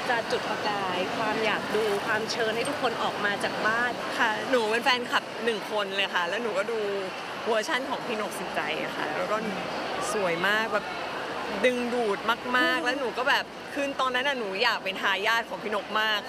จะจุดประกายความอยากดูความเชิญให้ทุกคนออกมาจากบ้านค่ะหนูเป็นแฟนคลับ1 คนเลยค่ะแล้วหนูก็ดูเวอร์ชั่นของพี่นกสินใจอะค่ะแล้วก็สวยมากแบบดึงดูดมากๆแล้วหนูก็แบบคือตอนนั้นน่ะหนูอยากเป็นทายาทของพี่นกมาก